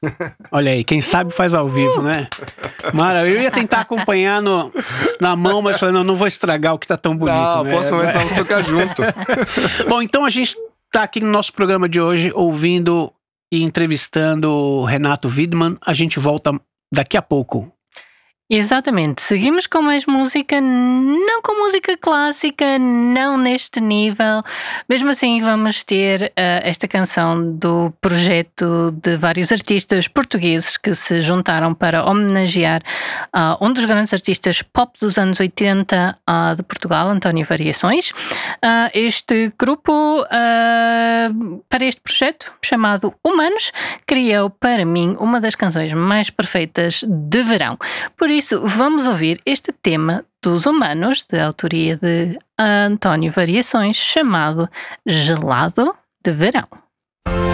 Olha aí, quem sabe faz ao vivo, né? Mara, eu ia tentar acompanhar na mão, mas falei, não vou estragar o que tá tão bonito, Não, né? posso começar a tocar junto. Bom, então a gente tá aqui no nosso programa de hoje ouvindo e entrevistando o Renato Widmann. A gente volta daqui a pouco. Exatamente, seguimos com mais música, não com música clássica, não neste nível. Mesmo assim vamos ter esta canção do projeto de vários artistas portugueses que se juntaram para homenagear um dos grandes artistas pop dos anos 80 de Portugal, António Variações. Este grupo, para este projeto chamado Humanos, criou para mim uma das canções mais perfeitas de verão. Por isso, vamos ouvir este tema dos Humanos, de autoria de António Variações, chamado Gelado de Verão.